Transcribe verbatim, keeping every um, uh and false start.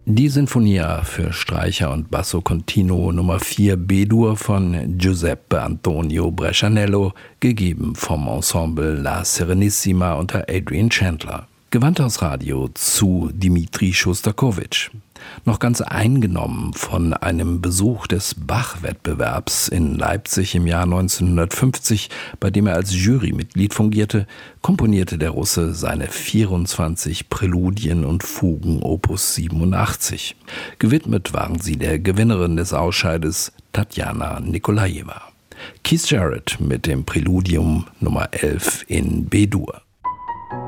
Die Sinfonia für Streicher und Basso Continuo Nummer vier B-Dur von Giuseppe Antonio Brescianello, gegeben vom Ensemble La Serenissima unter Adrian Chandler. Gewandhausradio zu Dimitri Schostakowitsch. Noch ganz eingenommen von einem Besuch des Bach-Wettbewerbs in Leipzig im Jahr neunzehnhundertfünfzig, bei dem er als Jurymitglied fungierte, komponierte der Russe seine vierundzwanzig Präludien und Fugen Opus siebenundachtzig. Gewidmet waren sie der Gewinnerin des Ausscheides, Tatjana Nikolajewa. Keith Jarrett mit dem Präludium Nummer elf in B-Dur.